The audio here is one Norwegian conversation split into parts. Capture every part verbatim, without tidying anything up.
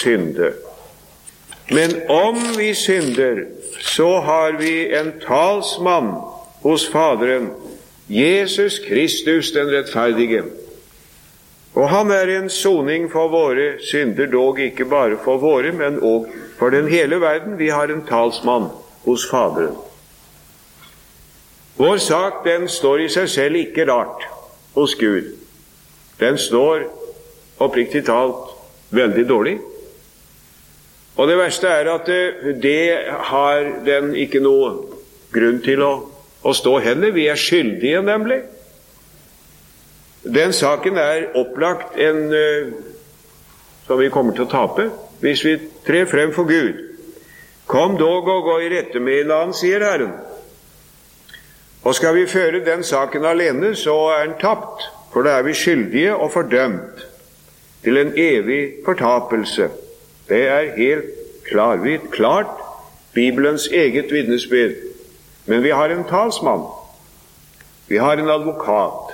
synde. Men om vi synder, så har vi en talsmann hos Faderen, Jesus Kristus den rettferdige. Og han er en soning for våre synder, dog ikke bare for våre, men også for den hele verden. Vi har en talsmann hos Faderen. Vår sak, den står i seg selv ikke rart hos Gud. Den står, oppriktig talt, veldig dårlig. Og det verste er at det har den ikke noe grunn til å, å stå heller. Vi er skyldige, nemlig. Den saken er opplagt en som vi kommer til å tape hvis vi trer frem for Gud. Kom dog og gå i rette med han, sier Herren. Og skal vi føre den saken alene, så er den tapt, for da er vi skyldige og fordømt til en evig fortapelse. Det er helt klarvidt, klart, Bibelens eget vitnesbyrd. Men vi har en talsmann. Vi har en advokat.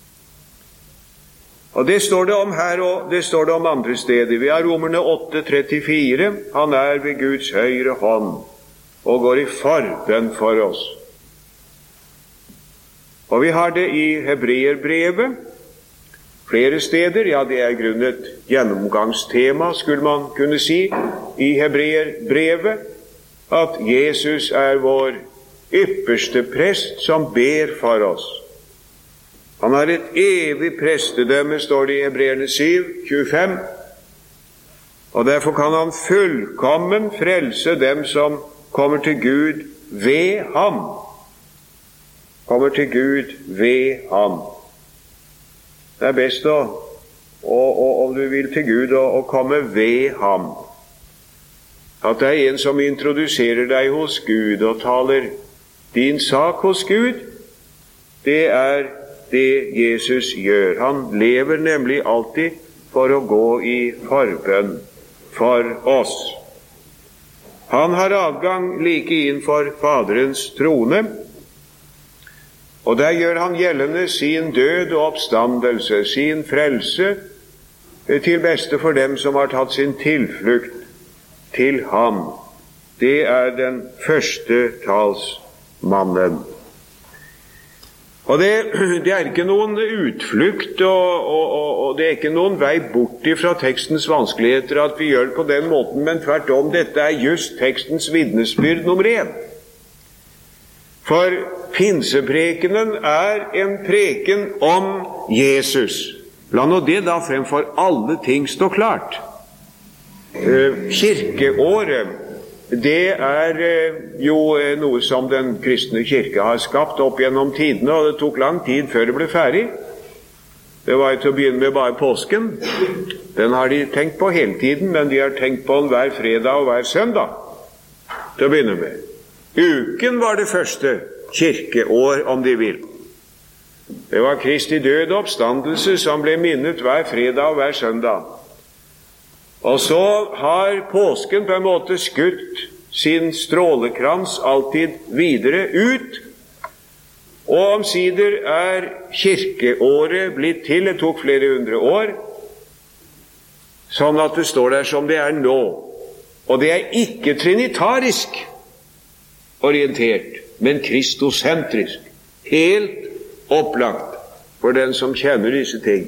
Og det står det om her, og det står det om andre steder. Vi har Romerne åtte trettifire. Han er ved Guds høyre hånd og går i forbønn for oss. Og vi har det i Hebreerbrevet, flere steder. Ja, det er grunnet gjennomgangstema, skulle man kunne si, i Hebreerbrevet, at Jesus er vår ypperste prest som ber for oss. Han har et evig prestedømme, står det i Hebreerne syv tjuefem, og derfor kan han fullkommen frelse dem som kommer til Gud ved ham. Kommer til Gud ved ham. Det er best å, å, å, om du vil til Gud, å, å komme ved ham. At det er en som introduserer deg hos Gud og taler din sak hos Gud, det er det Jesus gjør. Han lever nemlig alltid for å gå i forbønn for oss. Han har adgang like inn for Faderens trone, og der gjør han gjeldende sin død og oppstandelse, sin frelse, til beste for dem som har tatt sin tilflukt til ham. Det er den første talsmannen. Og det, det er ikke noen utflukt, og, og, og det er ikke noen vei bort fra tekstens vanskeligheter at vi gjør det på den måten, men tvert om, dette er just tekstens vitnesbyrd nummer én. For pinseprekenen er en preken om Jesus. La nå det da fremfor alle ting stå klart. Kirkeåret, det er jo noe som den kristne kirke har skapt opp gjennom tidene, og det tok lang tid før det ble ferdig. Det var til å begynne med bare påsken. Den har de tenkt på hele tiden, men de har tenkt på den hver fredag og hver søndag til å begynne med. Uken var det første kirkeår, om de vil. Det var Kristi død og oppstandelse som ble minnet hver fredag og hver søndag. Og så har påsken på en måte skutt sin strålekrans alltid videre ut, og omsider er kirkeåret blitt til. Det tok flere hundre år, sånn at det står der som det er nå. Og det er ikke trinitarisk orientert, men kristosentrisk. Helt opplagt for den som kjenner disse ting.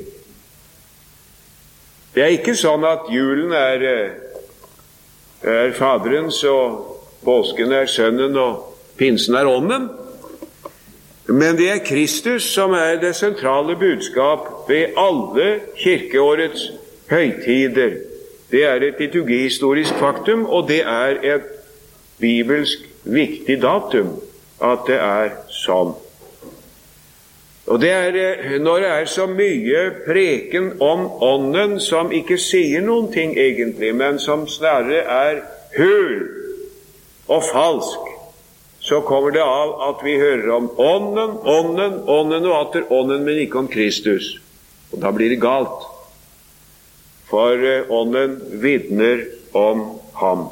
Det er ikke sånn at julen er, er Faderens, og påsken er Sønnen, og pinsen er Ånden. Men det er Kristus som er det sentrale budskap ved alle kirkeårets høytider. Det er et liturgihistorisk faktum, og det er et bibelsk viktig datum at det er sånn. Og det er når det er så mye preken om ånden som ikke sier noen ting egentlig, men som snarere er hul og falsk, så kommer det av at vi hører om ånden, ånden, ånden og atter ånden, men ikke om Kristus. Og da blir det galt. For ånden vitner om ham.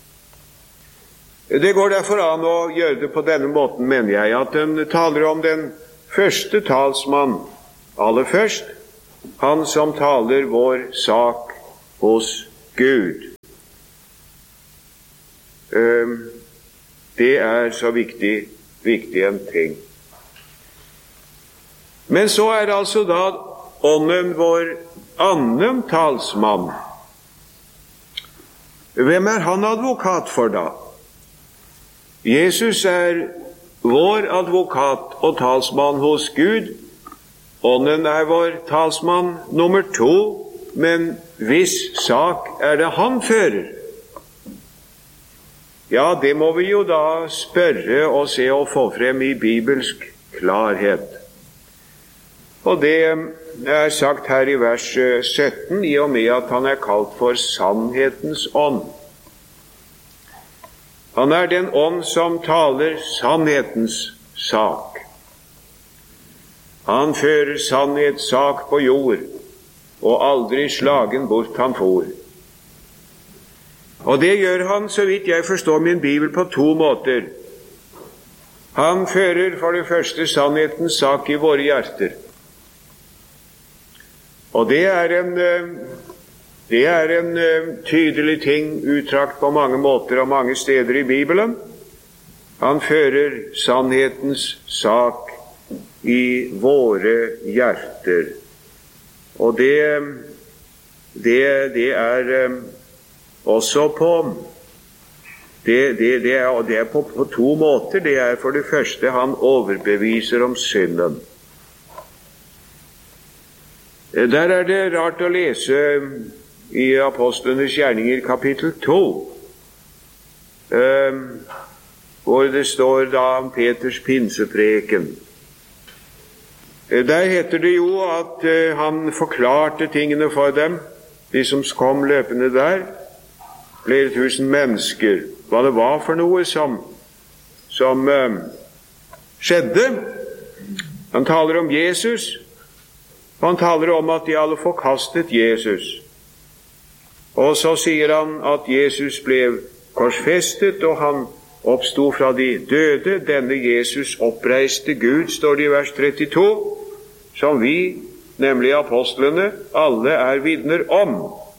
Det går derfor an å gjøre det på denne måten, mener jeg, at den taler om den første talsmann, aller først, han som taler vår sak hos Gud. Det er så viktig, viktig en ting. Men så er altså da Ånden vår annen talsmann. Hvem er han advokat for da? Jesus er vår advokat og talsmann hos Gud. Ånden er vår talsmann nummer to, men viss sak er det han fører. Ja, det må vi jo da spørre og se og få frem i bibelsk klarhet. Og det er sagt her i vers sytten, i og med at han er kalt for sannhetens ånd. Han er den ånd som taler sannhetens sak. Han fører sannhetssak på jord, og aldri slagen bort han for. Og det gjør han, så vidt jeg forstår min bibel, på to måter. Han fører for det første sannhetens sak i våre hjerter. Og det er en, det er en tydelig ting uttrakt på mange måter og mange steder i Bibelen. Han fører sannhetens sak i våre hjerter. Og det, det, det er også på, det, det, det er, det er på, på to måter. Det er for det første han overbeviser om synden. Der er det rart å lese i Apostlenes gjerninger kapittel to, eh, hvor det står da om Peters pinsepreken. Der heter det jo at eh, han forklarte tingene for dem, de som kom løpende der, flere tusen mennesker, hva det var for noe som, som eh, skjedde. Han taler om Jesus. Han taler om at de alle forkastet Jesus. Og så sier han at Jesus ble korsfestet, og han oppstod fra de døde. Denne Jesus oppreiste Gud, står det i vers trettito, som vi, nemlig apostlene, alle er vitner om.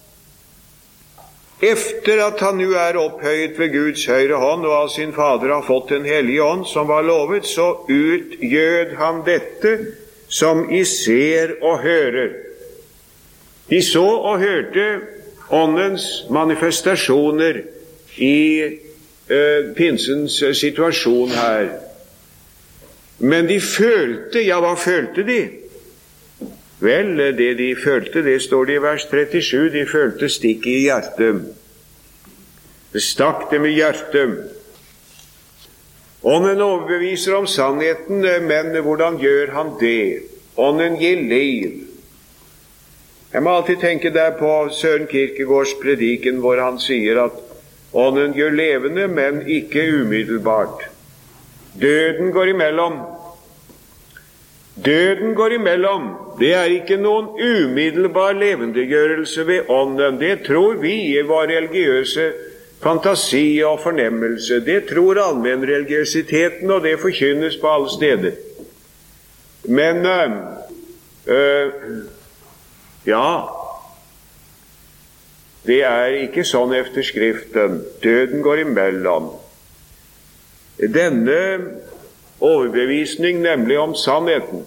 Efter at han nu er opphøyet ved Guds høyre hånd, og av sin Fader har fått den hellige ånd som var lovet, så utgjød han dette som I ser og hører. De så og hørte åndens manifestasjoner i eh, pinsens situasjon her. Men de følte, ja, hva følte de? Vel, det de følte, det står det i vers trettisju, de følte stikk i hjertet. Det stakk dem i hjertet. Ånden overbeviser om sannheten, men hvordan gjør han det? Ånden gir liv. Jeg må alltid tenke der på Søren Kierkegaards prediken, hvor han sier at ånden gjør levende, men ikke umiddelbart. Døden går imellom. Døden går imellom. Det er ikke noen umiddelbar levendegjørelse ved ånden. Det tror vi i vår religiøse fantasi og fornemmelse. Det tror allmenn religiøsiteten, og det forkynnes på alle steder. Men øh, øh, ja, det er ikke sånn efter Skriften. Døden går imellom. Denne overbevisning, nemlig om sannheten,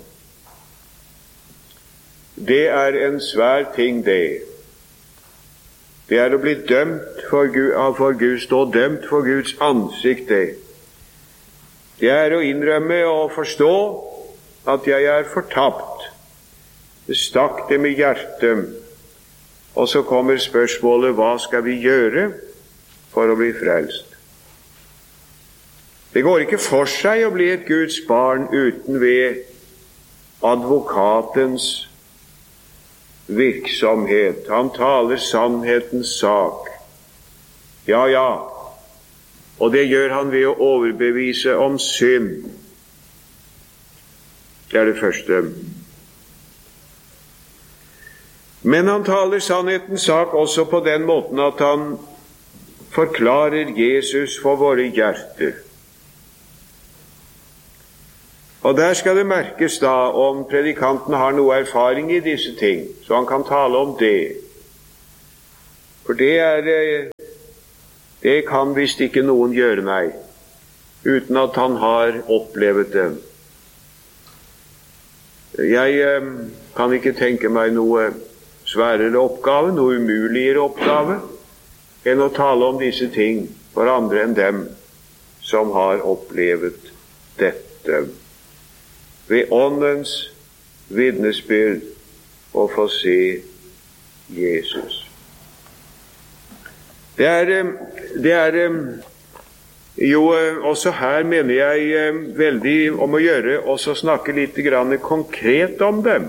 det er en svær ting, det. Det er å bli dømt for Gud, for Gud, stå dømt for Guds ansikt, det. Det er å innrømme og forstå at jeg er fortapt. Det stakk dem i hjertet. Og så kommer spørsmålet, hva skal vi gjøre for å bli frelst? Det går ikke for seg å bli et Guds barn uten ved advokatens virksomhet. Han taler sannhetens sak. Ja, ja. Og det gjør han ved å overbevise om synd. Det er det første. Men han taler sannhetens sak også på den måten at han forklarer Jesus for våre hjerter. Og der skal det merkes da om predikanten har noe erfaring i disse ting, så han kan tale om det. For det er det kan visst ikke noen gjøre meg, uten at han har opplevet det. Jeg eh, kan ikke tenke meg noe sværere oppgave, noe umuligere oppgave, enn å tale om disse ting for andre enn dem som har opplevet dette. Ved åndens vitnesbyrd å få se Jesus. Det er, det er jo også her, mener jeg, veldig om å gjøre også snakke litt grann konkret om dem.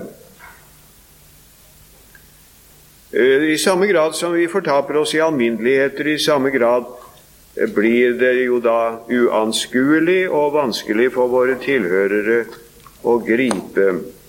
I samme grad som vi fortaper oss i alminneligheter, i samme grad blir det jo da uanskuelig og vanskelig for våre tilhørere å gripe.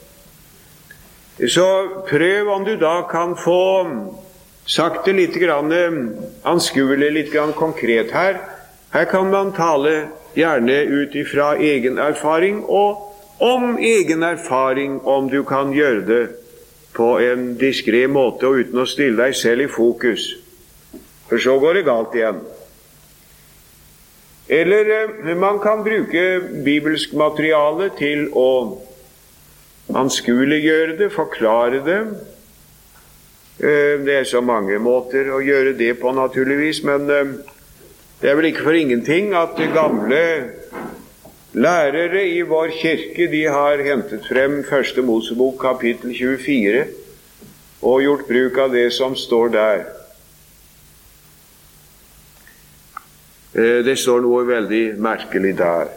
Så prøv om du da kan få sagt det litt grann anskuelig, litt grann konkret her. Her kan man tale gjerne ut ifra egen erfaring, og om egen erfaring, om du kan gjøre det på en diskret måte og uten å stille deg selv i fokus. For så går det galt igjen. Eller man kan bruke bibelsk materiale til å anskueliggjøre det, forklare det. Det er så mange måter å gjøre det på, naturligvis, men det er vel ikke for ingenting at gamle lærere i vår kirke, de har hentet frem første Mosebok kapittel tjuefire og gjort bruk av det som står der. Det står noe veldig merkelig der.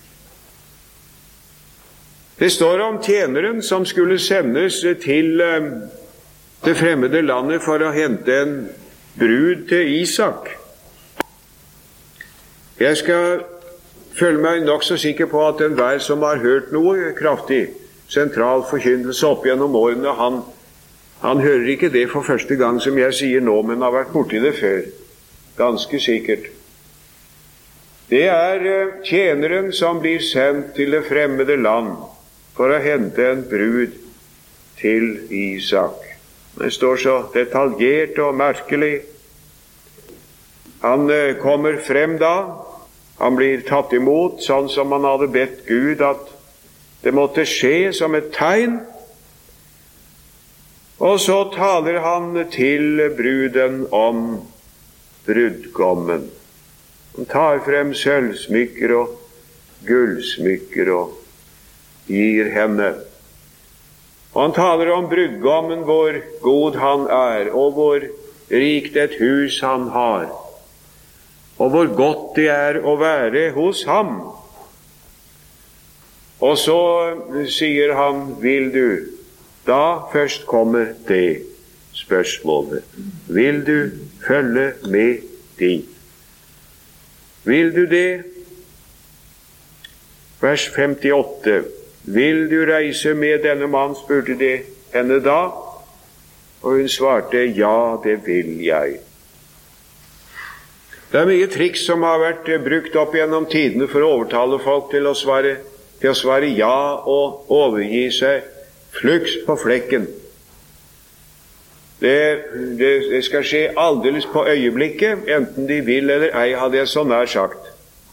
Det står om tjeneren som skulle sendes til det fremmede landet for å hente en brud til Isak. Jeg skal føle meg nok så sikker på at enhver som har hørt noe kraftig sentral forkynnelse opp gjennom årene, han, han hører ikke det for første gang som jeg sier nå, men har vært borti det før. Ganske sikkert. Det er tjeneren som blir sendt til det fremmede land for å hente en brud til Isak. Det står så detaljert og merkelig. Han kommer frem da. Han blir tatt imot sånn som han hadde bedt Gud at det måtte skje som et tegn. Og så taler han til bruden om brudgommen. Han tar frem sølvsmykker og gullsmykker og gir henne. Og han taler om brudgommen, hvor god han er, og hvor rikt et hus han har, og hvor godt det er å være hos ham. Og så sier han, vil du? Da først kommer det spørsmålet. Vil du følge med dit? Vil du det? Vers femtiåtte. Vil du reise med denne mann, spurte det henne da, og hun svarte, ja, det vil jeg. Det er mye triks som har vært brukt opp gjennom tidene for å overtale folk til å svare, til å svare ja og overgi seg fluks på flekken. Det, det, det skal skje aldeles på øyeblikket, enten de vil eller ei, hadde jeg så nær sagt.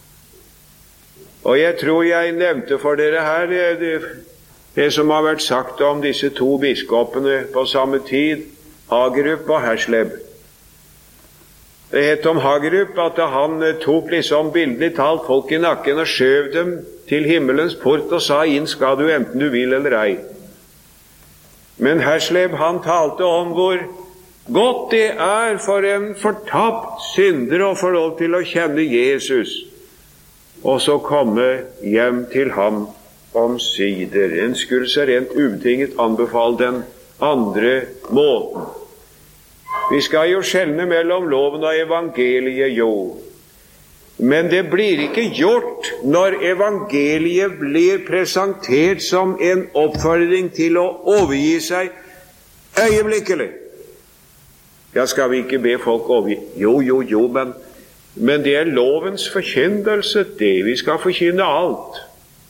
Og jeg tror jeg nevnte for dere her det, det, det som har vært sagt om disse to biskopene på samme tid, Hagerup og Hersleb. Det het om Hagerup at han tok liksom bildelig talt folk i nakken og skjøv dem til himmelens port og sa, inn skal du enten du vil eller ei. Men Hersleb, han talte om hvor godt det er for en fortapt synder å få lov til å kjenne Jesus, og så komme hjem til ham omsider. En skulle så rent ubetinget anbefale den andre måten. Vi skal jo skjelne mellom loven og evangeliet, jo. Men det blir ikke gjort når evangeliet blir presentert som en oppfordring til å overgi seg øyeblikkelig. Ja, skal vi ikke be folk overgi? Jo, jo, jo, men, men det er lovens forkynnelse, det. Vi skal forkynne alt.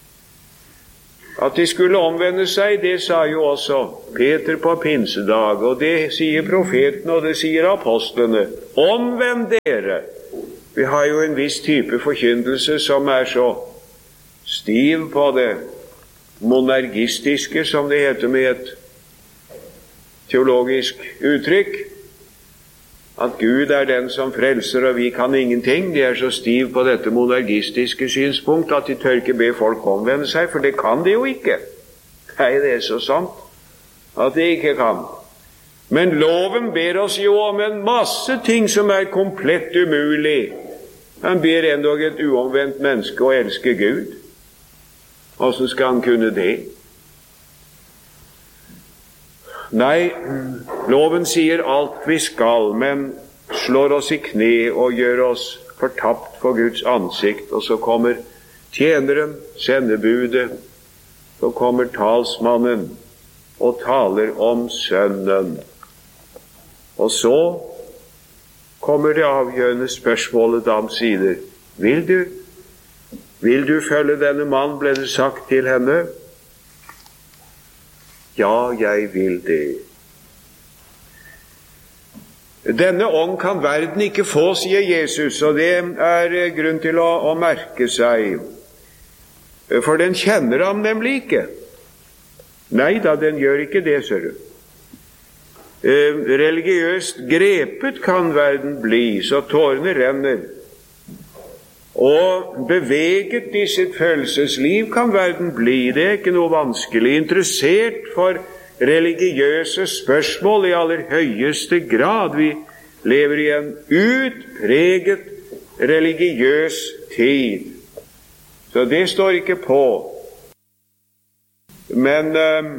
At de skulle omvende seg, det sa jo også Peter på pinsedag, og det sier profeten, og det sier apostlene. Omvend dere, Vi har jo en viss type forkynnelse som er så stiv på det monergistiske, som det heter med et teologisk uttrykk, at Gud er den som frelser, og vi kan ingenting. De er så stiv på dette monergistiske synspunkt at de tør ikke be folk omvende seg, for det kan de jo ikke. Nei, det er så sant at de ikke kan. Men loven ber oss jo om en masse ting som er komplett umulig. Han ber endog et uomvendt menneske å elske Gud. Hvordan skal han kunne det? Nei, loven sier alt vi skal, men slår oss i kne og gjør oss fortapt for Guds ansikt. Og så kommer tjeneren, sendebudet, så kommer talsmannen og taler om sønnen. Og så kommer det avgjørende spørsmålet da han sier, vil du, vil du følge denne mann, ble det sagt til henne? Ja, jeg vil det. Denne ånd kan verden ikke få, sier Jesus, og det er grunn til å, å merke seg. For den kjenner ham nemlig ikke. Nei da, den gjør ikke det, ser du. Eh, religiøst grepet kan verden bli, så tårene renner. Og beveget i sitt følelsesliv kan verden bli, det er ikke noe vanskelig. Interessert for religiøse spørsmål i aller høyeste grad. Vi lever i en utpreget religiøs tid. Så det står ikke på. Men um,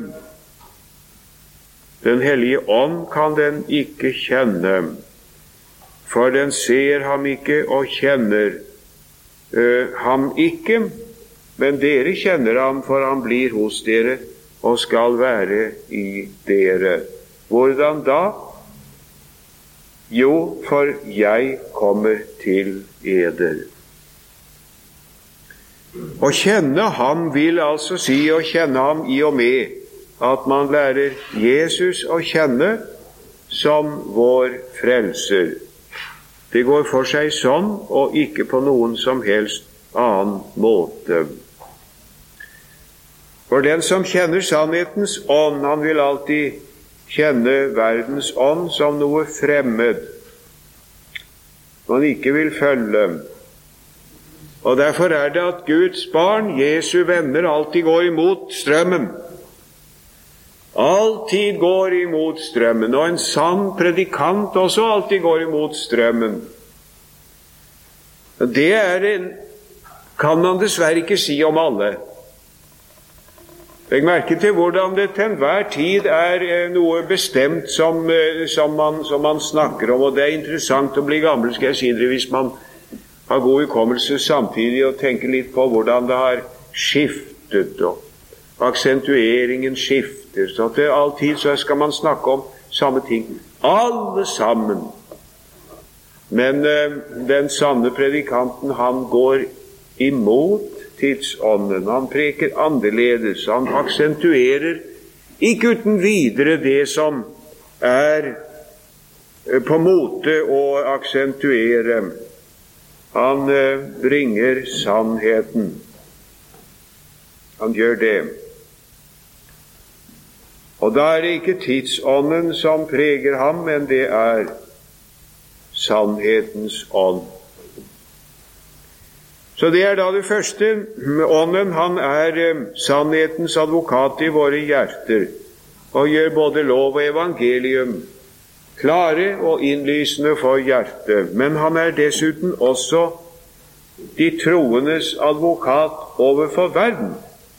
Den hellige ånd kan den ikke kjenne, for den ser ham ikke og kjenner uh, ham ikke, men dere kjenner ham, for han blir hos dere og skal være i dere. Hvordan da? Jo, for jeg kommer til eder. Å kjenne ham vil altså si å kjenne ham i og med at man lærer Jesus å kjenne som vår frelser. Det går for seg sånn, og ikke på noen som helst annen måte. For den som kjenner sannhetens ånd, han vil alltid kjenne verdens ånd som noe fremmed, man ikke vil følge. Og derfor er det at Guds barn, Jesu venner, alltid går imot strømmen. Alltid går imot strømmen, og en sann predikant også alltid går imot strømmen. Det er en, kan man dessverre ikke si om alle. Legg merke til hvordan det til enhver tid er noe bestemt som, som, man, som man snakker om, og det er interessant å bli gammel, skal jeg si dere, hvis man har god hukommelse samtidig og tenker litt på hvordan det har skiftet, og aksentueringen skifter, så til all tid så skal man snakke om samme ting. Alle sammen. Men eh, den sanne predikanten, han går imot tidsånden. Han preker annerledes. Han aksentuerer ikke uten videre det som er eh, på mote å aksentuere. Han eh, bringer sannheten. Han gjør det. Og da er det ikke tidsånden som preger ham, men det er sannhetens ånd. Så det er da det første. Ånden, han er eh, sannhetens advokat i våre hjerter, og gjør både lov og evangelium klare og innlysende for hjertet. Men han er dessuten også de troendes advokat overfor verden.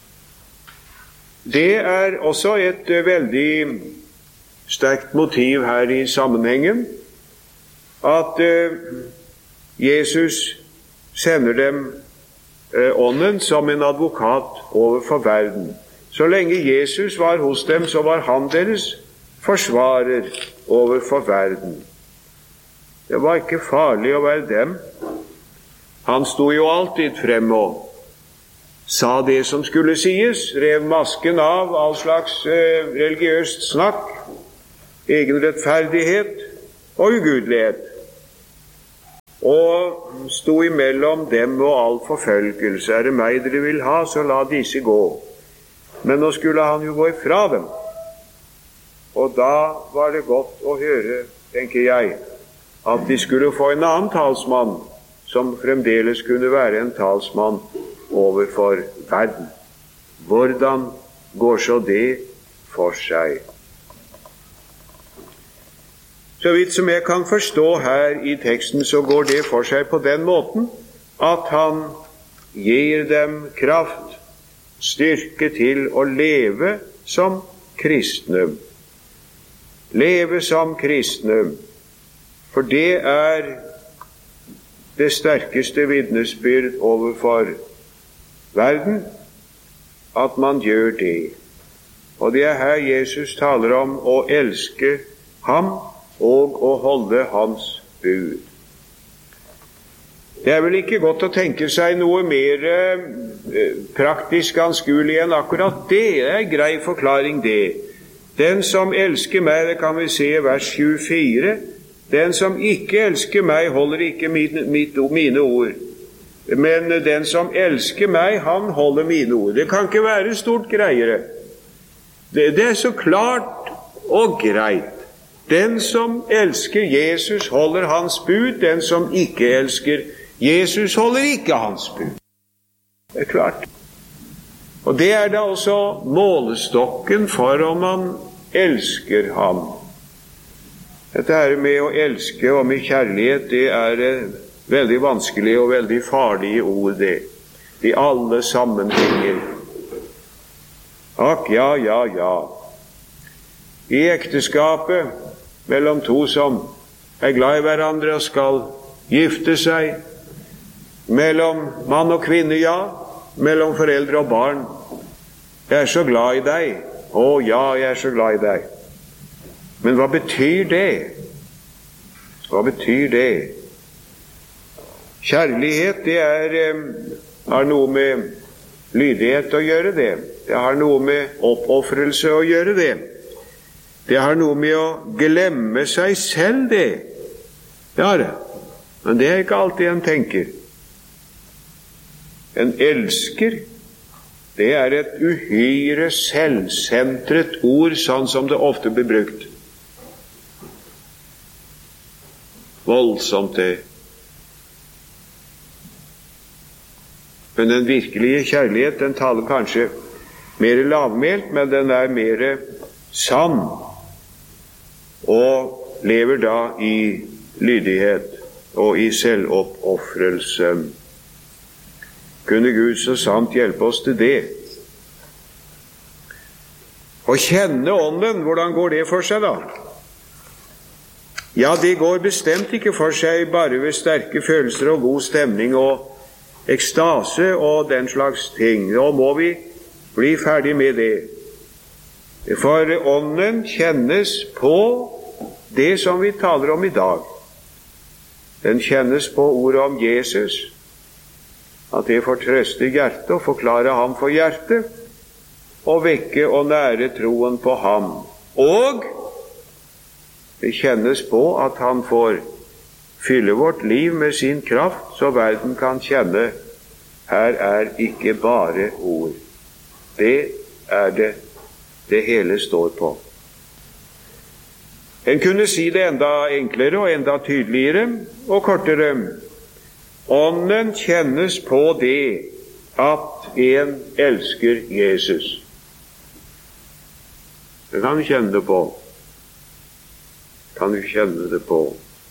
Det er også et veldig sterkt motiv her i sammenhengen, at eh, Jesus sender dem eh, ånden som en advokat overfor verden. Så lenge Jesus var hos dem, så var han deres forsvarer overfor verden. Det var ikke farlig å være dem. Han sto jo alltid frem og sa det som skulle sies, rev masken av all slags eh, religiøst snakk, egen rettferdighet og ugudelighet. og sto imellom dem og all forfølgelse. Er det meg dere vil ha, så la disse gå. Men nå skulle han jo gå ifra dem. Og da var det godt å høre, tenker jeg, at de skulle få en annen talsmann, som fremdeles kunne være en talsmann overfor verden. Hvordan går så det for seg? Så vidt som jeg kan forstå her i teksten, så går det for seg på den måten at han gir dem kraft, styrke til å leve som kristne. Leve som kristne, for det er det sterkeste vitnesbyrd overfor verden, at man gjør det. Og det er her Jesus taler om å elske ham og å holde hans bud. Det er vel ikke godt å tenke seg noe mer eh, praktisk anskuelig enn akkurat det. Det er en grei forklaring, det. Den som elsker meg, det kan vi se i vers tjuefire, den som ikke elsker meg, holder ikke mine, mine ord. Men den som elsker meg, han holder mine ord. Det kan ikke være stort greiere. Det, det er så klart og greit. Den som elsker Jesus, holder hans bud. Den som ikke elsker Jesus, holder ikke hans bud. Det er klart. Og det er da også målestokken for om man elsker ham. Dette her med å elske og med kjærlighet, det er veldig vanskelig og veldig farlige ord, det. I alle sammenhenger. Akk, ja, ja, ja. I ekteskapet mellom to som er glad i hverandre og skal gifte seg, mellom mann og kvinne, ja, mellom foreldre og barn. Jeg er så glad i deg. Å ja, jeg er så glad i deg. Men hva betyr det? Hva betyr det? Kjærlighet, det er, har noe med lydighet å gjøre det. Det har noe med oppoffrelse å gjøre det. Det har noe med å glemme seg selv, det. Ja, det. Men det er ikke alltid en tenker. En elsker, det er et uhyre selvsentret ord, sånn som det ofte blir brukt. Voldsomt det. Men den virkelige kjærlighet, den taler kanskje mer lavmælt, men den er mer sann, og lever da i lydighet og i selvoppofrelse. Kunne Gud så sant hjelpe oss til det. Å kjenne ånden, hvordan går det for seg da? Ja, det går bestemt ikke for seg bare ved sterke følelser og god stemning og ekstase og den slags ting. Nå må vi bli ferdig med det. For ånden kjennes på det som vi taler om i dag. Den kjennes på ordet om Jesus, at det får trøste hjertet og forklare ham for hjertet, og vekke og nære troen på ham. Og det kjennes på at han får fylle vårt liv med sin kraft, så verden kan kjenne her er ikke bare ord. Det er det det hele står på. En kunne si det enda enklere og enda tydeligere og kortere. Ånden kjennes på det at en elsker Jesus. Det kan vi kjenne det på. Kan vi kjenne det på.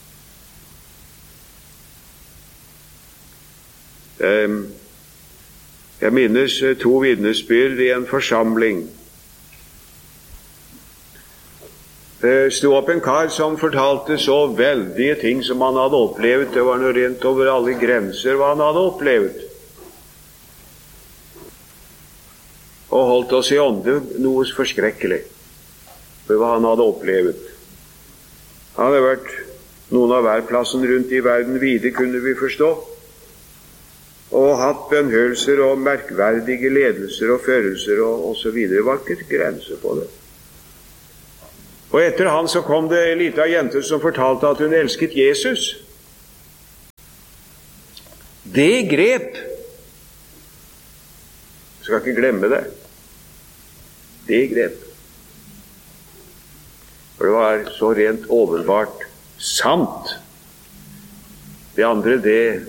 Jeg minnes to vitnesbyrd i en forsamling. Det sto opp en kar som fortalte så veldige ting som han hadde opplevd. Det var noe rent over alle grenser hva han hadde opplevd. Og holdt oss i ånde noe forskrekkelig for hva han hadde opplevd. Han hadde vært noen av hver plassen rundt i verden vide, kunne vi forstå, og hatt bønnhørelser og merkverdige ledelser og førelser og, og så videre. Det var ikke grenser på det. Og etter han så kom det en liten jente som fortalte at hun elsket Jesus. Det grep. Du skal ikke glemme det. Det grep. For det var så rent åpenbart sant. Det andre, det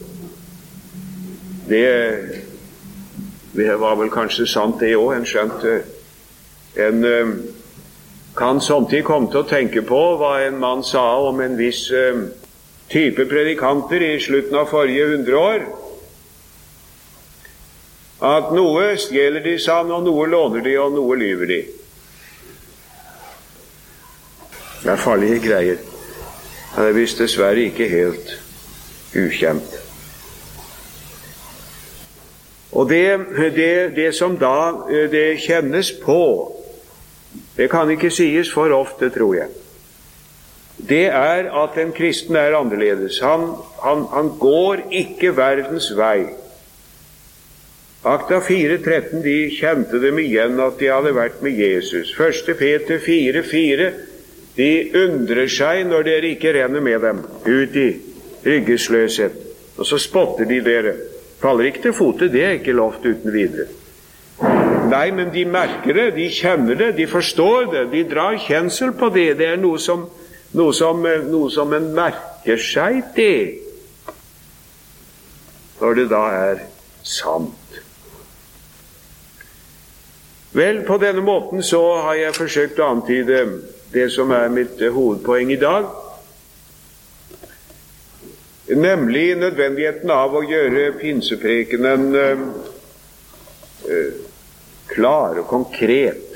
det, det var vel kanskje sant det også, en skjønt en kan samtidig komme til å tenke på hva en mann sa om en viss uh, type predikanter i slutten av forrige hundre år. At noe stjeler de, sa han, og noe låner de, og noe lyver de. Det er farlige greier. Det er visst dessverre ikke helt ukjent. Og det, det, det som da det kjennes på, det kan ikke sies for ofte, tror jeg. Det er at en kristen er annerledes. Han, han, han går ikke verdens vei. Akta fire tretten, de kjente dem igjen at de hadde vært med Jesus. Første Peter fire fire, de undrer seg når dere ikke renner med dem ut i ryggesløshet. Og så spotter de dere. Faller ikke til fote, det er ikke lovt uten videre. Nei, men de merker det, de kjenner det, de forstår det, de drar kjensel på det. Det er noe som, noe som, noe som en merker seg det, når det da er sant. Vel, på denne måten så har jeg forsøkt å antyde det som er mitt hovedpoeng i dag, nemlig nødvendigheten av å gjøre pinseprekenen øh, øh, klar og konkret.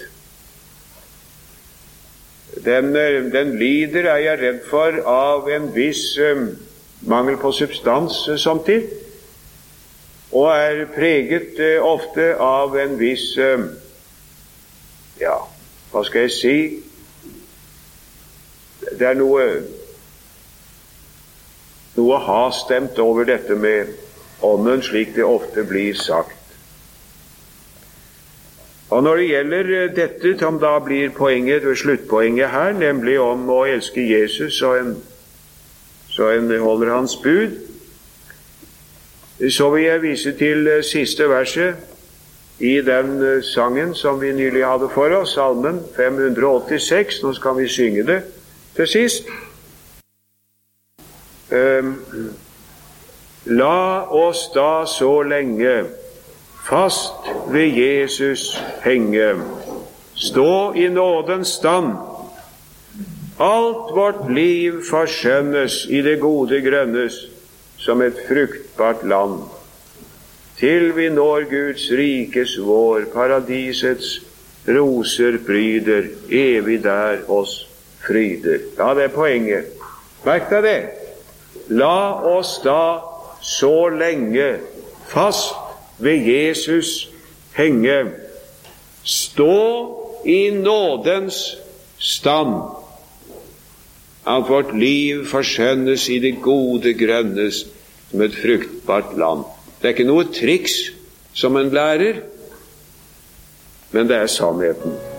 Den, den lider, er jeg redd for, av en viss um, mangel på substans uh, samtidig, og er preget uh, ofte av en viss, um, ja, hva skal jeg si, det er noe, noe hastemt over dette med ånden, slik det ofte blir sagt. Og når det gjelder dette som da blir poenget, sluttpoenget her, nemlig om å elske Jesus så en, så en holder hans bud, så vil jeg vise til siste verset i den sangen som vi nylig hadde for oss, salmen fem åttiseks. Nå skal vi synge det til sist. Um, La oss da så lenge fast ved Jesus henge, stå i nådens stand. Alt vårt liv forskjønnes i det gode grønnes, som et fruktbart land, til vi når Guds rikes vår, paradisets roser pryder, evig der oss fryder. Ja, det er poenget. Merk deg det. La oss da så lenge fast ved Jesus henge, stå i nådens stand, at vårt liv forskjønnes i det gode grønnes som et fruktbart land. Det er ikke noe triks som en lærer, men det er sannheten.